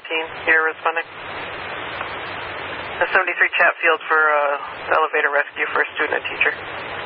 You're responding. The 73 Chatfield for the elevator rescue for a student and teacher.